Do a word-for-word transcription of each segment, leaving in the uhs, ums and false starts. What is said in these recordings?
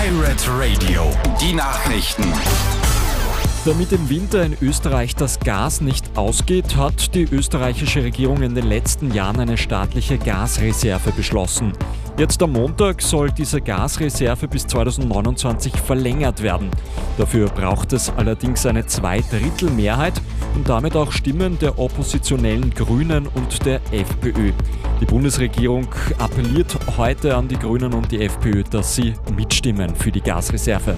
Pirate Radio, die Nachrichten. Damit im Winter in Österreich das Gas nicht ausgeht, hat die österreichische Regierung in den letzten Jahren eine staatliche Gasreserve beschlossen. Jetzt am Montag soll diese Gasreserve bis zweitausendneunundzwanzig verlängert werden. Dafür braucht es allerdings eine Zweidrittelmehrheit und damit auch Stimmen der oppositionellen Grünen und der FPÖ. Die Bundesregierung appelliert heute an die Grünen und die FPÖ, dass sie mitstimmen für die Gasreserve.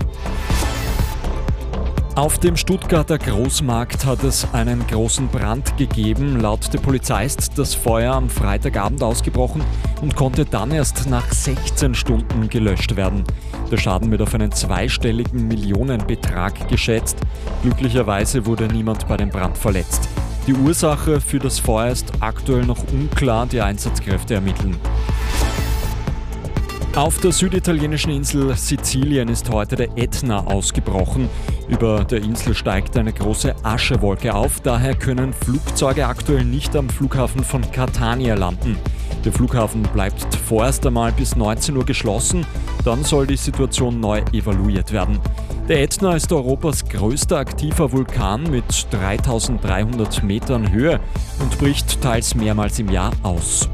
Auf dem Stuttgarter Großmarkt hat es einen großen Brand gegeben. Laut der Polizei ist das Feuer am Freitagabend ausgebrochen und konnte dann erst nach sechzehn Stunden gelöscht werden. Der Schaden wird auf einen zweistelligen Millionenbetrag geschätzt. Glücklicherweise wurde niemand bei dem Brand verletzt. Die Ursache für das Feuer ist aktuell noch unklar, die Einsatzkräfte ermitteln. Auf der süditalienischen Insel Sizilien ist heute der Ätna ausgebrochen. Über der Insel steigt eine große Aschewolke auf, daher können Flugzeuge aktuell nicht am Flughafen von Catania landen. Der Flughafen bleibt vorerst einmal bis neunzehn Uhr geschlossen, dann soll die Situation neu evaluiert werden. Der Ätna ist Europas größter aktiver Vulkan mit dreitausenddreihundert Metern Höhe und bricht teils mehrmals im Jahr aus.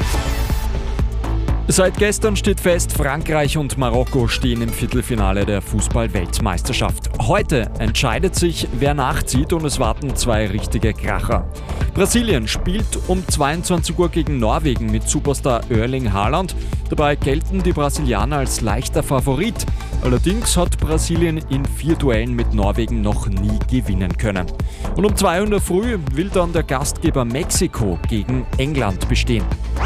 Seit gestern steht fest, Frankreich und Marokko stehen im Viertelfinale der Fußball-Weltmeisterschaft. Heute entscheidet sich, wer nachzieht und es warten zwei richtige Kracher. Brasilien spielt um zweiundzwanzig Uhr gegen Norwegen mit Superstar Erling Haaland. Dabei gelten die Brasilianer als leichter Favorit. Allerdings hat Brasilien in vier Duellen mit Norwegen noch nie gewinnen können. Und um zwei Uhr in der Früh will dann der Gastgeber Mexiko gegen England bestehen.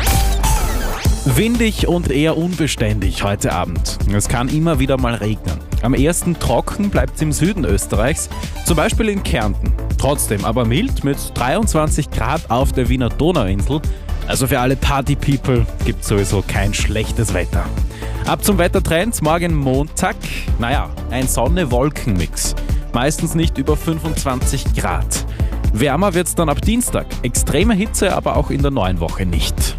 Windig und eher unbeständig heute Abend. Es kann immer wieder mal regnen. Am ersten trocken bleibt es im Süden Österreichs, zum Beispiel in Kärnten. Trotzdem aber mild mit dreiundzwanzig Grad auf der Wiener Donauinsel. Also für alle Party-People gibt es sowieso kein schlechtes Wetter. Ab zum Wettertrend, morgen Montag, naja, ein Sonne-Wolken-Mix. Meistens nicht über fünfundzwanzig Grad. Wärmer wird es dann ab Dienstag. Extreme Hitze aber auch in der neuen Woche nicht.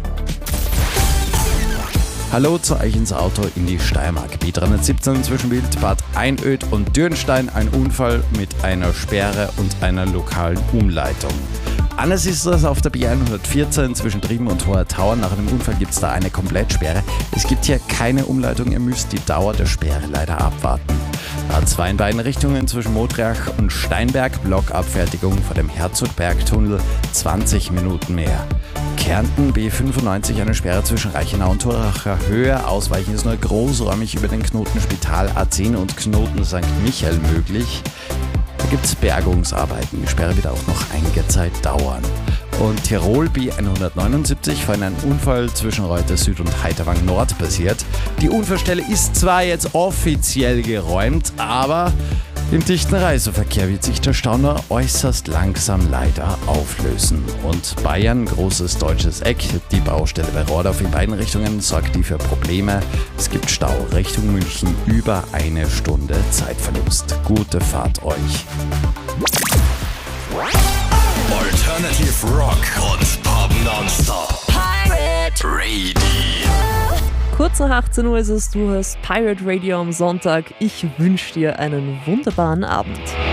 Hallo zu euch ins Auto in die Steiermark. B dreihundertsiebzehn zwischen Wildbad Einöd und Dürnstein. Ein Unfall mit einer Sperre und einer lokalen Umleitung. Anders ist das auf der B hundertvierzehn zwischen Trieben und Hoher Tauern. Nach einem Unfall gibt es da eine Komplettsperre. Es gibt hier keine Umleitung, ihr müsst die Dauer der Sperre leider abwarten. A zwei in beiden Richtungen zwischen Motriach und Steinberg, Blockabfertigung vor dem Herzogbergtunnel, zwanzig Minuten mehr. Kärnten B fünfundneunzig eine Sperre zwischen Reichenau und Turracher Höhe. Ausweichen ist nur großräumig über den Knoten Spital A zehn und Knoten Sankt Michael möglich. Da gibt es Bergungsarbeiten. Die Sperre wird auch noch einige Zeit dauern. Und Tirol B hundertneunundsiebzig, vor einem Unfall zwischen Reuter Süd und Heiterwang Nord passiert. Die Unfallstelle ist zwar jetzt offiziell geräumt, aber im dichten Reiseverkehr wird sich der Stau nur äußerst langsam leider auflösen. Und Bayern, großes deutsches Eck, die Baustelle bei Rohrdorf in beiden Richtungen sorgt die für Probleme. Es gibt Stau Richtung München, über eine Stunde Zeitverlust. Gute Fahrt euch. Alternative Rock und Pop nonstop. Pirate Radio. Kurz nach achtzehn Uhr ist es, du hörst Pirate Radio am Sonntag. Ich wünsche dir einen wunderbaren Abend.